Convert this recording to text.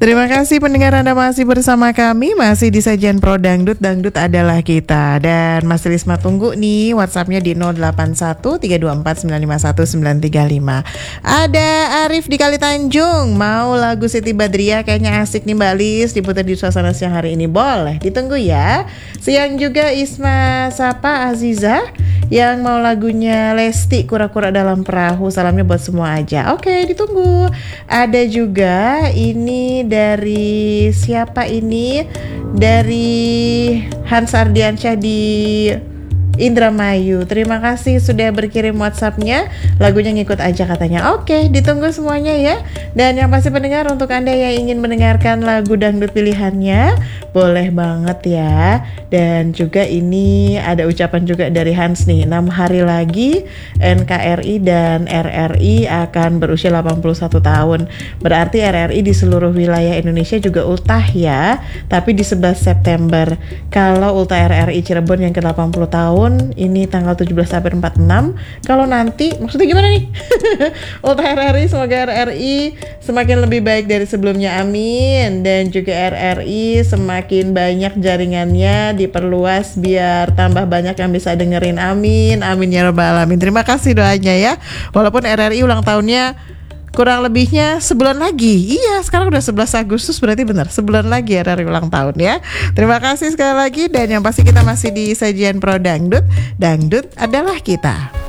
Terima kasih pendengar, Anda masih bersama kami, masih di sajian Pro Dangdut, Dangdut adalah kita. Dan Mas Risma tunggu nih WhatsAppnya di 081324951935. Ada Arif di Kali Tanjung, mau lagu Siti Badriah, kayaknya asik nih Mbak Lis, diputar di suasana siang hari ini, boleh ditunggu ya. Siang juga Isma Sapa Aziza yang mau lagunya Lesti, Kura-Kura Dalam Perahu, salamnya buat semua aja. Oke, ditunggu. Ada juga ini dari siapa ini? Dari Hans Ardiansyah di Indramayu. Terima kasih sudah berkirim WhatsAppnya. Lagunya ngikut aja katanya. Oke, ditunggu semuanya ya. Dan yang pasti pendengar, untuk Anda yang ingin mendengarkan lagu dangdut pilihannya, boleh banget ya. Dan juga ini ada ucapan juga dari Hans nih, 6 hari lagi NKRI dan RRI akan berusia 81 tahun. Berarti RRI di seluruh wilayah Indonesia juga ultah ya, tapi di 11 September. Kalau ultah RRI Cirebon yang ke-80 tahun ini tanggal 17 April 46. Kalau nanti, maksudnya gimana nih? Ultah RRI, semoga RRI semakin lebih baik dari sebelumnya, amin. Dan juga RRI semakin banyak jaringannya diperluas biar tambah banyak yang bisa dengerin, amin. Amin ya rabbal alamin. Terima kasih doanya ya. Walaupun RRI ulang tahunnya kurang lebihnya sebulan lagi. Iya, sekarang udah 11 Agustus, berarti benar sebulan lagi RRI ulang tahun ya. Terima kasih sekali lagi. Dan yang pasti kita masih di sajian Pro Dangdut, Dangdut adalah kita.